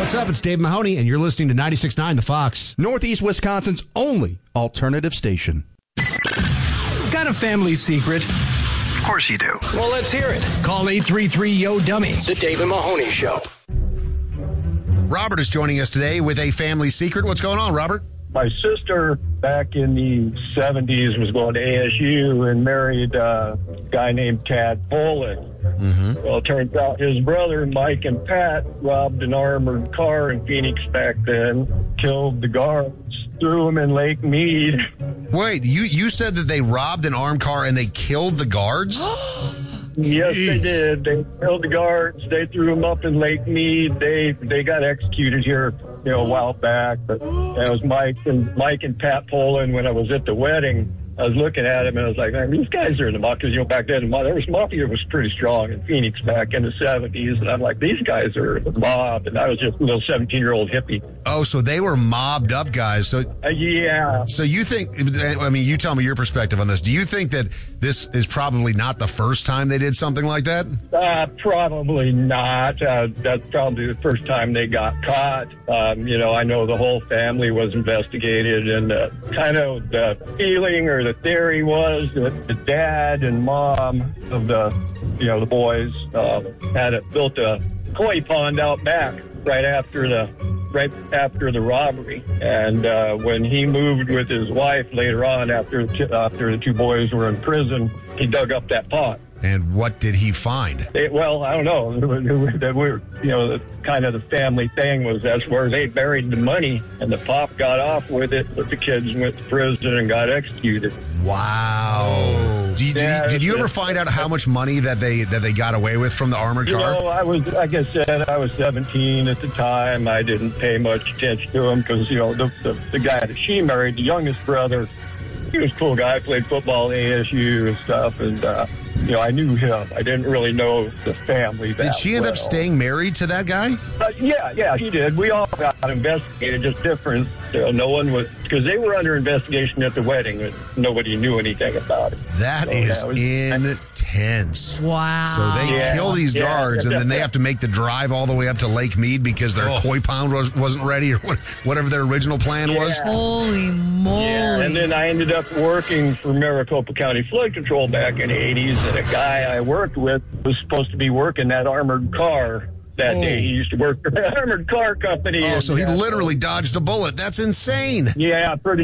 What's up? It's Dave Mahoney, and you're listening to 96.9 The Fox. Northeast Wisconsin's only alternative station. Got a family secret? Of course you do. Well, let's hear it. Call 833-YO-DUMMY. The Dave and Mahoney Show. Robert is joining us today with a family secret. What's going on, Robert? My sister, back in the 70s, was going to ASU and married a guy named Tad Poland. Mm-hmm. Well, it turns out his brother, Mike and Pat, robbed an armored car in Phoenix back then, killed the guards, threw them in Lake Mead. Wait, you said that they robbed an armed car and they killed the guards? Yes, they did. They killed the guards. They threw them up in Lake Mead. They got executed here, a while back. But that was Mike and Pat Poland. When I was at the wedding, I was looking at him and I was like, man, these guys are in the mafia. Because, back then, mafia was pretty strong in Phoenix back in the 70s. And I'm like, these guys are the mob. And I was just a little 17-year-old hippie. Oh, so they were mobbed up guys. So yeah. So you think, you tell me your perspective on this. Do you think that this is probably not the first time they did something like that? Probably not. That's probably the first time they got caught. I know the whole family was investigated, and kind of the feeling or the theory was that the dad and mom of the boys had built a koi pond out back right after the robbery. And when he moved with his wife later on, after the two boys were in prison, he dug up that pond. And what did he find? I don't know. Kind of the family thing was that's where they buried the money, and the pop got off with it, but the kids went to prison and got executed. Wow. Did you ever find out how much money that they got away with from the armored car? Like I said, I was 17 at the time. I didn't pay much attention to him because, the guy that she married, the youngest brother, he was a cool guy, played football at ASU and stuff, and I knew him. I didn't really know the family that well. Did she end up staying married to that guy? Yeah, she did. We all got investigated, just different. No one was, because they were under investigation at the wedding, and nobody knew anything about it. That is intense. Wow. So they kill these guards, and then they have to make the drive all the way up to Lake Mead because their koi pond wasn't ready, or whatever their original plan was. Holy moly. Yeah, and then I ended up working for Maricopa County Flood Control back in the 80s, and a guy I worked with was supposed to be working that armored car that day. He used to work for the armored car company. Oh, so he literally dodged a bullet. That's insane. Yeah, pretty